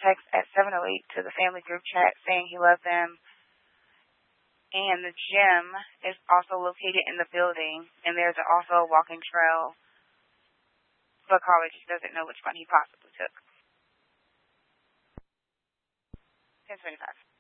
text at 7:08 to the family group chat saying he loved them. And the gym is also located in the building, and there's also a walking trail, but college doesn't know which one he possibly took. 10:25.